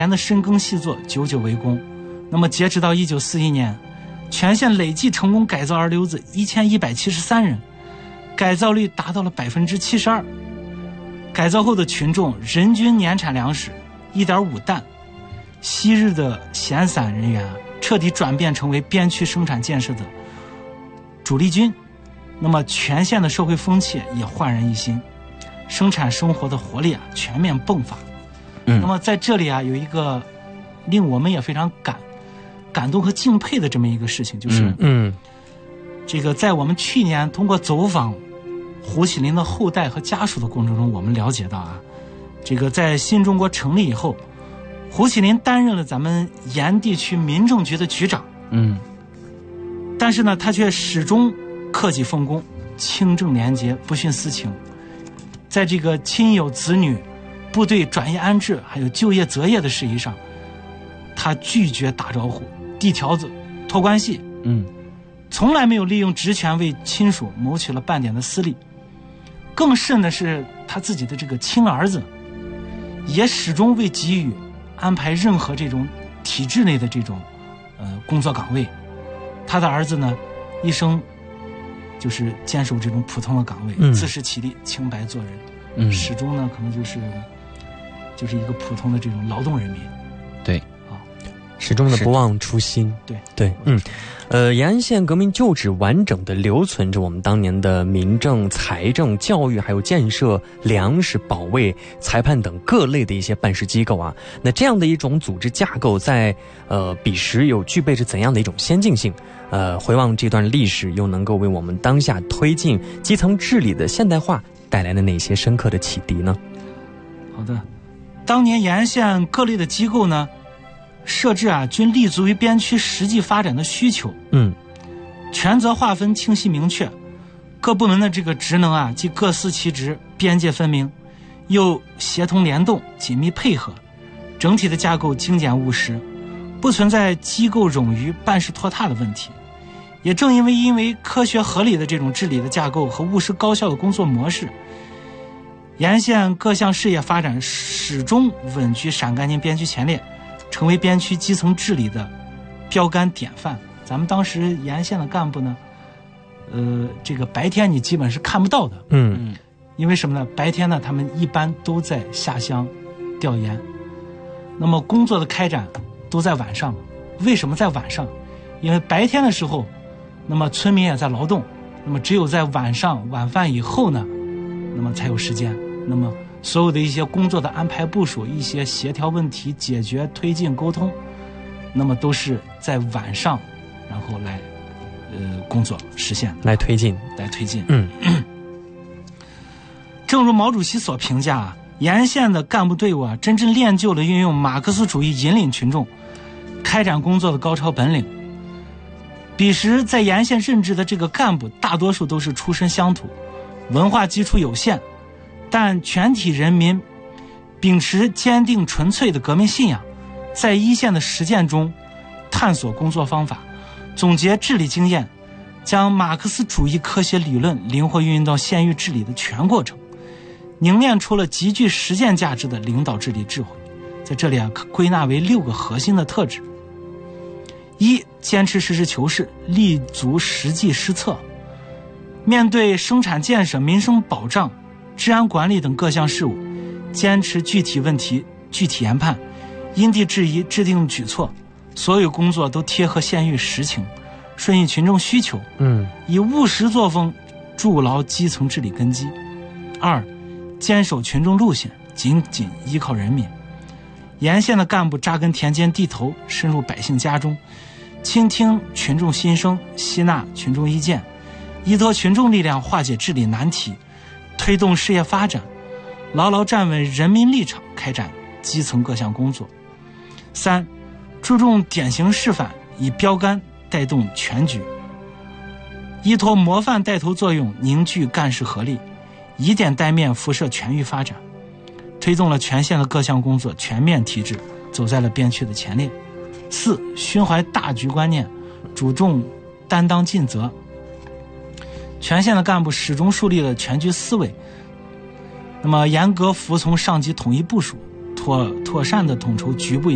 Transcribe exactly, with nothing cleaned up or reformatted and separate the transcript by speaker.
Speaker 1: 年的深耕细作，久久为功。那么截止到一九四一年，全县累计成功改造二流子一千一百七十三人，改造率达到了百分之七十二。改造后的群众人均年产粮食一点五担，昔日的闲散人员啊，彻底转变成为边区生产建设的主力军。那么全县的社会风气也焕然一新，生产生活的活力啊全面迸发。嗯，那么在这里啊有一个令我们也非常感感动和敬佩的这么一个事情，就是嗯，嗯这个在我们去年通过走访胡锡林的后代和家属的过程中，我们了解到啊，这个在新中国成立以后，胡锡林担任了咱们盐地区民政局的局长。嗯，但是呢，他却始终克己奉公，清正廉洁，不徇私情。在这个亲友子女、部队转业安置还有就业择业的事宜上，他拒绝打招呼、递条子、托关系。嗯，从来没有利用职权为亲属谋取了半点的私利。更甚的是，他自己的这个亲儿子，也始终未给予安排任何这种体制内的这种呃工作岗位。他的儿子呢，一生就是坚守这种普通的岗位，嗯、自食其力，清白做人。嗯，始终呢，可能就是就是一个普通的这种劳动人民。
Speaker 2: 对，啊，始终的不忘初心。
Speaker 1: 对
Speaker 2: 对，嗯。呃，延安县革命旧址完整的留存着我们当年的民政、财政、教育，还有建设、粮食、保卫、裁判等各类的一些办事机构啊。那这样的一种组织架构在，在呃彼时有具备着怎样的一种先进性？呃，回望这段历史，又能够为我们当下推进基层治理的现代化带来了哪些深刻的启迪呢？
Speaker 1: 好的，当年延安县各类的机构呢，设置啊，均立足于边区实际发展的需求。嗯，权责划分清晰明确，各部门的这个职能啊，既各司其职，边界分明，又协同联动，紧密配合，整体的架构精简务实，不存在机构冗余、办事拖沓的问题。也正因为因为科学合理的这种治理的架构和务实高效的工作模式，延安县各项事业发展始终稳居陕甘宁边区前列，成为边区基层治理的标杆典范。咱们当时延安县的干部呢，呃，这个白天你基本是看不到的。嗯，因为什么呢？白天呢，他们一般都在下乡调研，那么工作的开展都在晚上。为什么在晚上？因为白天的时候，那么村民也在劳动，那么只有在晚上晚饭以后呢，那么才有时间。那么所有的一些工作的安排部署，一些协调问题解决推进沟通，那么都是在晚上然后来呃工作实现
Speaker 2: 来推进
Speaker 1: 来推进
Speaker 2: 嗯
Speaker 1: 正如毛主席所评价啊，延安县的干部队伍啊，真正练就了运用马克思主义引领群众开展工作的高超本领。彼时在延安县任职的这个干部大多数都是出身乡土，文化基础有限，但全体人民秉持坚定纯粹的革命信仰，在一线的实践中探索工作方法，总结治理经验，将马克思主义科学理论灵活运用到县域治理的全过程，凝练出了极具实践价值的领导治理智慧。在这里啊，可归纳为六个核心的特质：一、坚持实事求是，立足实际施策。面对生产建设、民生保障、治安管理等各项事务，坚持具体问题具体研判，因地制宜制定举措，所有工作都贴合县域实情，顺应群众需求。嗯，以务实作风筑牢基层治理根基。二、坚守群众路线，紧紧依靠人民。延安县的干部扎根田间地头，深入百姓家中，倾听群众心声，吸纳群众意见，依托群众力量化解治理难题，推动事业发展，牢牢站稳人民立场，开展基层各项工作。三、注重典型示范，以标杆带动全局，依托模范带头作用，凝聚干事合力，以点带面辐射全域发展，推动了全县的各项工作全面提质，走在了边区的前列。四、胸怀大局观念，主重担当尽责。全县的干部始终树立了全局思维，那么严格服从上级统一部署，妥妥善地统筹局部